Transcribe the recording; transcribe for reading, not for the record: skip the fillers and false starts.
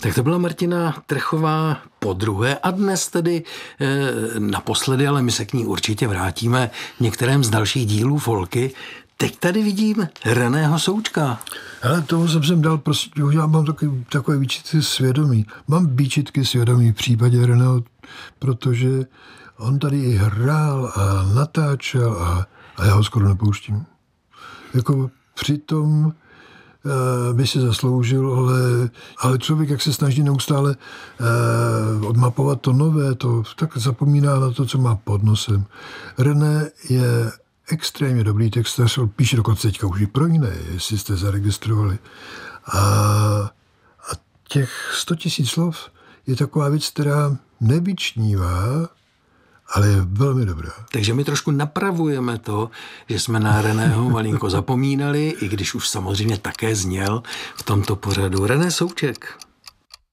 Tak to byla Martina Trchová podruhé a dnes tedy naposledy, ale my se k ní určitě vrátíme v některém z dalších dílů Folky. Teď tady vidím Reného Součka. Ale tomu jsem sem dal, prostě, já mám takové výčitky svědomí. Mám výčitky svědomí v případě Reného, protože on tady i hrál a natáčel a já ho skoro nepouštím. Jako přitom by si zasloužil, ale člověk, jak se snaží neustále odmapovat to nové, tak zapomíná na to, co má pod nosem. René je extrémně dobrý textař, píše dokonce teďka už i pro jiné, jestli jste zaregistrovali. A těch 100 000 slov je taková věc, která nevyčnívá, ale je velmi dobrá. Takže my trošku napravujeme to, že jsme na Reného malinko zapomínali, i když už samozřejmě také zněl v tomto pořadu. René Souček.